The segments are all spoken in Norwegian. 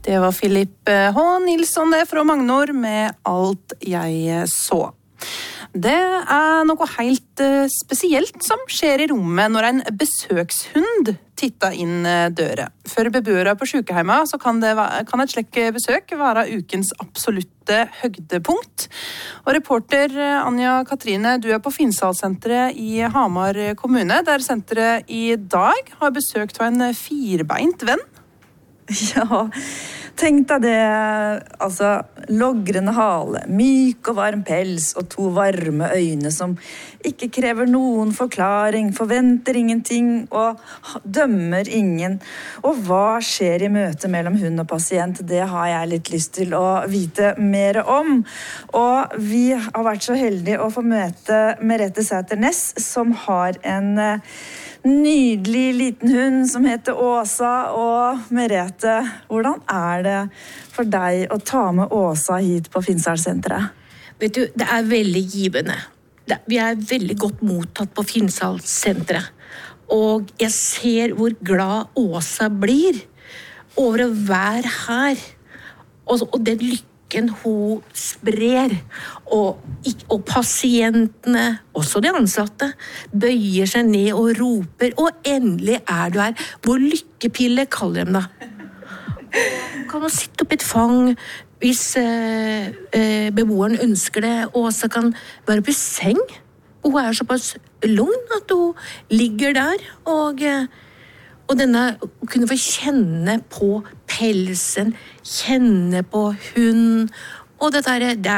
Det var Philip H. Nilsson det fra Magnor med Alt jeg så. Det noe helt spesielt som skjer i rommet når en besøkshund titter inn døra. For beboere på sykehjemmet så kan et slikt besøk være ukens absolutte høydepunkt. Og reporter Anja Katrine, du på Finnsalsenteret i Hamar kommune, der senteret i dag har besøkt en firbeint venn. Ja, tenk deg det, altså logrende hale, myk og varm pels og to varme øyne som ikke krever noen forklaring, forventer ingenting og dømmer ingen. Og hva skjer i møte mellom hund og pasient? Det har jeg litt lyst til å vite mer om. Og vi har vært så heldige å få møte Merete Sæther Næss, som har en nydelig liten hund som heter Åsa. Og Merete, hvordan det for deg å ta med Åsa hit på Finnsalsenteret? Vet du, det veldig givende. Vi veldig godt mottatt på Finnsalsenteret. Og jeg ser hvor glad Åsa blir over å være her. Og den lykken hun sprer. Og pasientene, også de ansatte, bøyer seg ned og roper. Og endelig du her. Vår lykkepille kaller dem da. Kan hun sitte opp i et fang hvis beboeren ønsker det, og så kan være på seng. Hun såpass lugn at hun ligger der, og denne å kunne få kjenne på pelsen, kjenne på hund, og det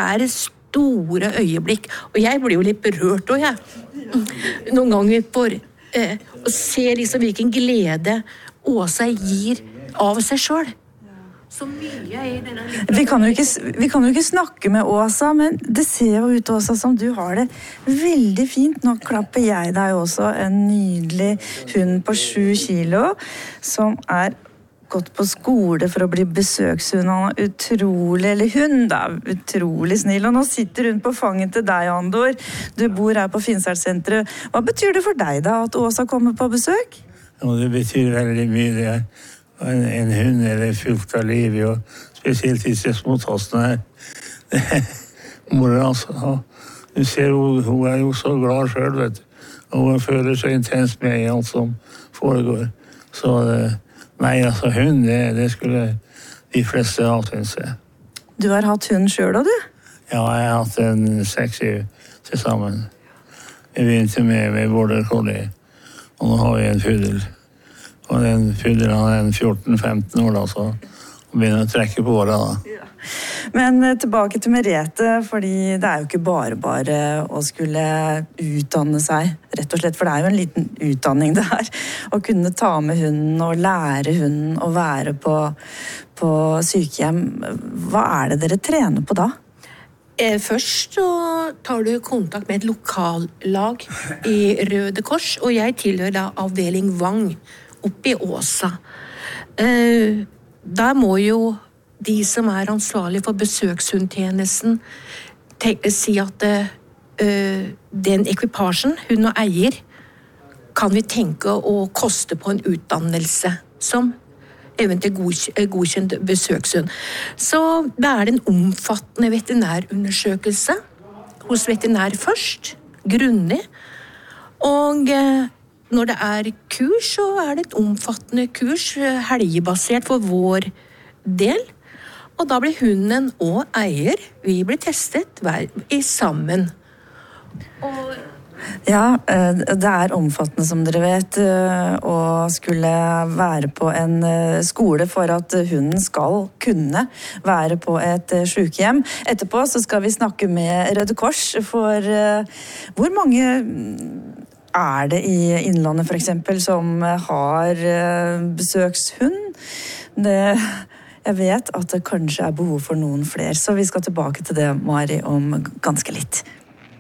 store øyeblikk. Og jeg blir jo litt berørt også, jeg. Noen ganger for å se liksom hvilken glede Åsa gir av seg selv. Så mye i denne vi kan jo ikke snakke med Åsa, men det ser jo ut, Åsa, som du har det veldig fint. Nå klapper jeg deg også, en nydelig hund på 7 kilo, som gått på skole for å bli besøkshund. Han utrolig snill, og nå sitter hun på fanget til deg, Andor. Du bor her på Finnsalsenteret. Hva betyr det for deg da, at Åsa kommer på besøk? Ja, det betyr veldig mye, det en hund fullt av liv, og spesielt disse småtassene her. Moren, altså. Du ser, hun jo så glad selv, vet du. Og hun føler så intenst med i alt som foregår. Så nei, altså hund, det skulle de fleste ha, synes jeg. Du har hatt hund selv, og du? Ja, jeg har hatt en 6-7 til sammen. Vi begynte med border collie, og nå har vi en puddel. Og den puddelen han 14-15 år da, så begynner å trekke på året da. Ja. Men tilbake til Merete, fordi det jo ikke bare å skulle utdanne seg, rett og slett, for det jo en liten utdanning det her, å kunne ta med hunden og lære hunden å være på sykehjem. Hva det dere trener på da? Først så tar du kontakt med et lokallag i Røde Kors, og jeg tilhører da avdeling Vang, oppe i Åsa. Da må jo de som ansvarlige for besøkshundtjenesten si at den ekvipasjen, hund og eier, kan vi tenke å koste på en utdannelse som eventuelt godkjent besøkshund. Så da det en omfattende veterinærundersøkelse hos veterinær først, grundig, og når det kurs, så det et omfattende kurs, helgebasert for vår del. Og da blir hunden og eier, vi blir testet sammen. Ja, det omfattende, som dere vet, å skulle være på en skole for at hunden skal kunne være på et sykehjem. Etterpå så skal vi snakke med Røde Kors, for hvor mange det i Innlandet for eksempel som har besøkshund? Jeg vet at det kanskje behov for noen flere, så vi skal tilbake til det, Mari, om ganske litt.